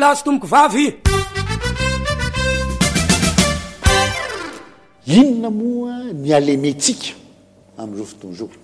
lahy sy tomboko vavy. Inona moa ny alemetsika amin'izao fotoana izao?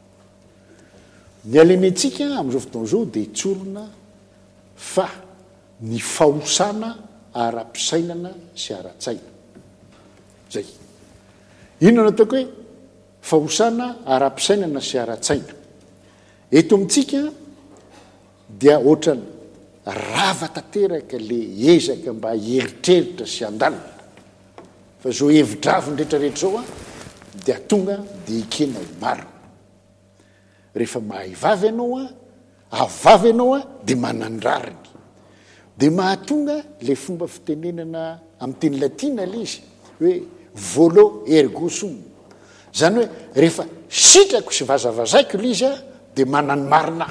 Ny alemetsika amin'izao fotoana izao dia tsorona fa ny fahosana ara-pisainana sy ara-tsaina. Zay. Inona no ataoko hoe fahosana ara-pisainana sy ara-tsaina? Eto amintsika dia ohatrany rava tanteraka le ezaka mba heritreritra sy andalina. Fa zao hevi-dravony rehetrarehetra zao dia tonga dia ikena ho maro. Rehefa mahay vavy ianao avavy ianao dia manandrariny. Dia mahatonga le fomba fitenenana amin'ny teny latina le izy hoe volo ergo sum. Zany hoe rehefa sitrako sy vazavazaiko le izy dia manany marina.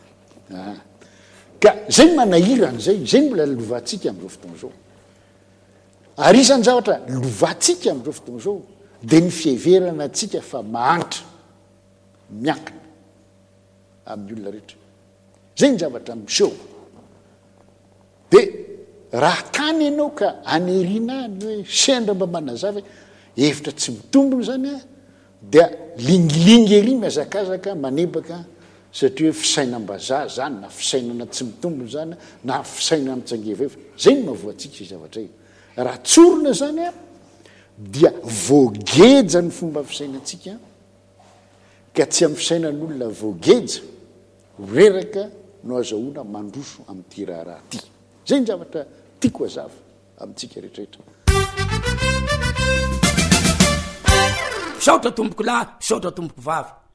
Ka zay manahirana zay mbola lovantsika amin'izao fotoana izao. Ary isany zavatra lovantsika amin'izao fotoana izao dia ny fiheverana antsika fa mahantra miankina amin'ny olona rehetra. Zay ny zavatra miseho. Dia raha kany ianao ka aneriana ny hoe sendra mba manazava hevitra tsy mitombony zany dia lingilingy ery mihazakazaka manebaka satria hoe fisainam-bazaha zany na fisainana tsy mitombony zany na fisainana mitsangevahevitra. Zay ny mahavoantsika izy zavatra io. Raha tsorona zany dia voageja ny fomba fisainantsika ka tsy amin'ny fisainan'olona voageja reraka no azahoana mandroso amin'ity raharaha ty. Zay ny zavatra tiako hazava amintsika rehetrarehetra. Saotra tomboko lahy, saotra tomboko vavy.